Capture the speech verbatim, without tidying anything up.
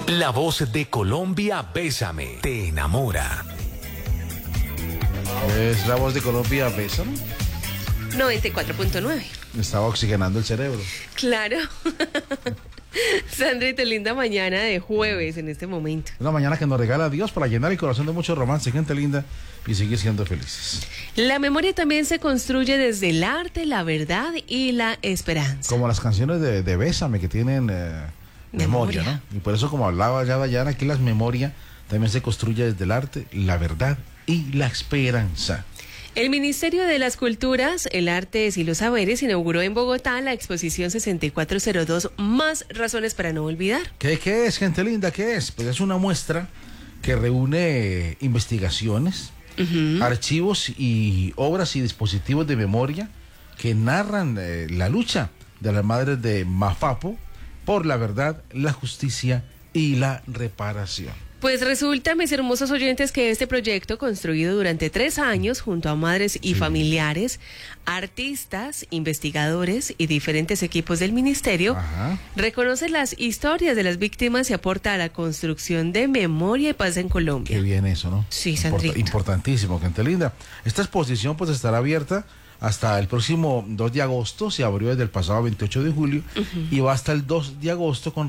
La voz de Colombia, Bésame, te enamora. Es la voz de Colombia, Bésame. noventa y cuatro punto nueve. Me estaba oxigenando el cerebro. Claro. Sandrita, linda mañana de jueves en este momento. Una mañana que nos regala Dios para llenar el corazón de mucho romance, gente linda, y seguir siendo felices. La memoria también se construye desde el arte, la verdad y la esperanza. Como las canciones de, de Bésame que tienen eh, memoria, Memoria. ¿no? Y por eso, como hablaba ya Dayana, aquí las memorias también se construye desde el arte, la verdad y la esperanza. El Ministerio de las Culturas, el Artes y los Saberes inauguró en Bogotá la exposición sesenta y cuatro cero dos, Más razones para no olvidar. ¿Qué, qué es, gente linda? ¿Qué es? Pues es una muestra que reúne investigaciones, uh-huh. archivos y obras y dispositivos de memoria que narran eh, la lucha de las madres de Mafapo por la verdad, la justicia y la reparación. Pues resulta, mis hermosos oyentes, que este proyecto, construido durante tres años junto a madres y sí. familiares, artistas, investigadores y diferentes equipos del ministerio, Ajá. reconoce las historias de las víctimas y aporta a la construcción de memoria y paz en Colombia. Qué bien eso, ¿no? Sí, Sandrita. Import- importantísimo, gente linda. Esta exposición pues estará abierta hasta el próximo dos de agosto, se abrió desde el pasado veintiocho de julio, uh-huh. y va hasta el dos de agosto con